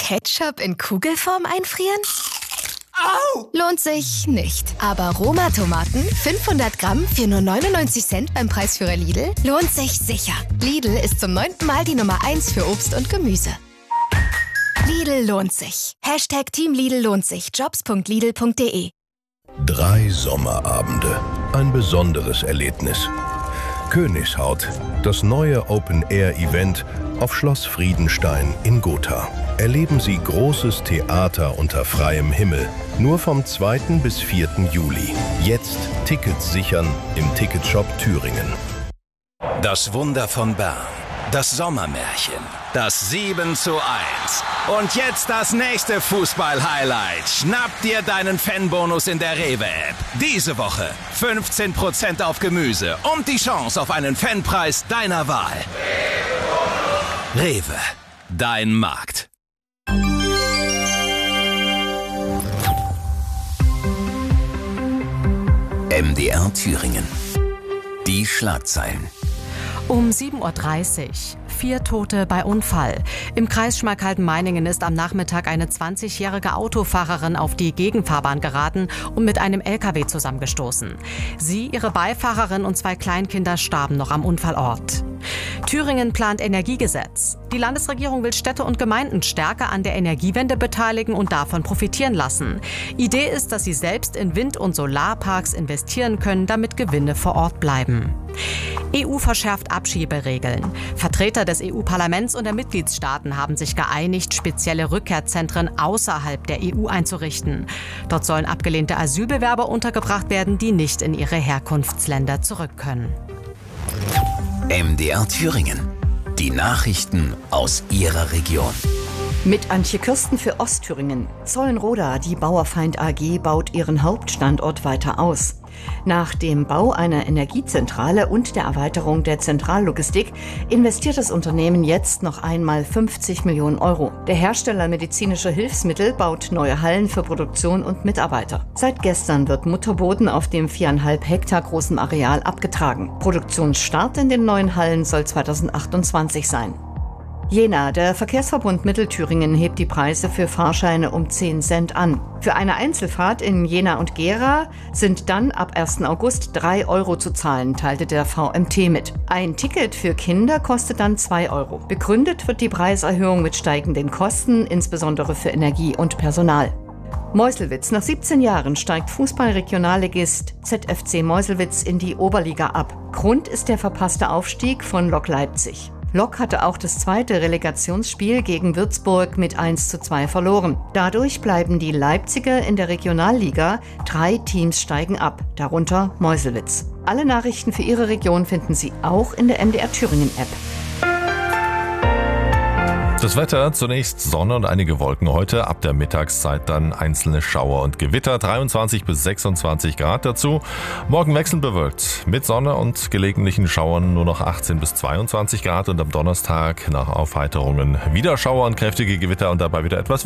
Ketchup in Kugelform einfrieren? Au! Lohnt sich nicht. Aber Roma-Tomaten, 500 Gramm für nur 99 Cent beim Preisführer Lidl, lohnt sich sicher. Lidl ist zum 9. Mal die Nummer 1 für Obst und Gemüse. Lidl lohnt sich. Hashtag Team Lidl lohnt sich. Jobs.lidl.de. 3 Sommerabende. Ein besonderes Erlebnis. Königshaut, das neue Open-Air-Event auf Schloss Friedenstein in Gotha. Erleben Sie großes Theater unter freiem Himmel. Nur vom 2. bis 4. Juli. Jetzt Tickets sichern im Ticketshop Thüringen. Das Wunder von Bern. Das Sommermärchen. Das 7:1. Und jetzt das nächste Fußball-Highlight. Schnapp dir deinen Fanbonus in der Rewe-App. Diese Woche 15% auf Gemüse und die Chance auf einen Fanpreis deiner Wahl. Rewe. Dein Markt. MDR Thüringen. Die Schlagzeilen. Um 7:30 Uhr. 4 Tote bei Unfall. Im Kreis Schmalkalden-Meiningen ist am Nachmittag eine 20-jährige Autofahrerin auf die Gegenfahrbahn geraten und mit einem LKW zusammengestoßen. Sie, ihre Beifahrerin und 2 Kleinkinder starben noch am Unfallort. Thüringen plant Energiegesetz. Die Landesregierung will Städte und Gemeinden stärker an der Energiewende beteiligen und davon profitieren lassen. Idee ist, dass sie selbst in Wind- und Solarparks investieren können, damit Gewinne vor Ort bleiben. EU verschärft Abschieberegeln. Vertreter des EU-Parlaments und der Mitgliedstaaten haben sich geeinigt, spezielle Rückkehrzentren außerhalb der EU einzurichten. Dort sollen abgelehnte Asylbewerber untergebracht werden, die nicht in ihre Herkunftsländer zurück können. MDR Thüringen. Die Nachrichten aus Ihrer Region. Mit Antje Kürsten für Ostthüringen. Zollenroda, die Bauerfeind AG, baut ihren Hauptstandort weiter aus. Nach dem Bau einer Energiezentrale und der Erweiterung der Zentrallogistik investiert das Unternehmen jetzt noch einmal 50 Millionen Euro. Der Hersteller medizinischer Hilfsmittel baut neue Hallen für Produktion und Mitarbeiter. Seit gestern wird Mutterboden auf dem 4,5 Hektar großen Areal abgetragen. Produktionsstart in den neuen Hallen soll 2028 sein. Jena, der Verkehrsverbund Mittelthüringen, hebt die Preise für Fahrscheine um 10 Cent an. Für eine Einzelfahrt in Jena und Gera sind dann ab 1. August 3 Euro zu zahlen, teilte der VMT mit. Ein Ticket für Kinder kostet dann 2 Euro. Begründet wird die Preiserhöhung mit steigenden Kosten, insbesondere für Energie und Personal. Meuselwitz. Nach 17 Jahren steigt Fußball-Regionalligist ZFC Meuselwitz in die Oberliga ab. Grund ist der verpasste Aufstieg von Lok Leipzig. Lok hatte auch das 2. Relegationsspiel gegen Würzburg mit 1:2 verloren. Dadurch bleiben die Leipziger in der Regionalliga. 3 Teams steigen ab, darunter Meuselwitz. Alle Nachrichten für Ihre Region finden Sie auch in der MDR Thüringen App. Das Wetter, zunächst Sonne und einige Wolken heute, ab der Mittagszeit dann einzelne Schauer und Gewitter, 23 bis 26 Grad dazu. Morgen wechselnd bewölkt, mit Sonne und gelegentlichen Schauern nur noch 18 bis 22 Grad und am Donnerstag nach Aufheiterungen wieder Schauer und kräftige Gewitter und dabei wieder etwas